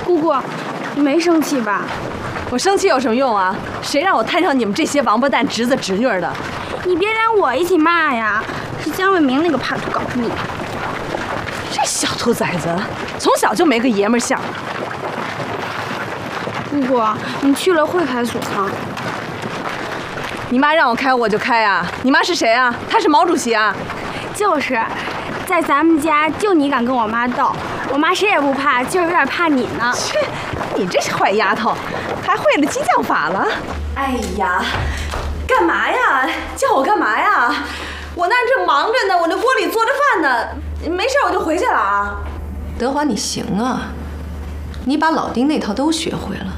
姑姑，你没生气吧？ 我生气有什么用啊？谁让我摊上你们这些王八蛋侄子侄女的？ 你别连我一起骂呀！是江伟明那个叛徒搞的你。 这小兔崽子，从小就没个爷们相。 姑姑，你去了会开锁吗？ 你妈让我开我就开啊！你妈是谁啊？她是毛主席啊！ 就是，在咱们家就你敢跟我妈斗，我妈谁也不怕，就有点怕你呢。 切，你这坏丫头，还会了激将法了？哎呀，干嘛呀？叫我干嘛呀？我那正忙着呢，我那锅里做着饭呢，没事我就回去了啊。 德华，你行啊，你把老丁那套都学会了。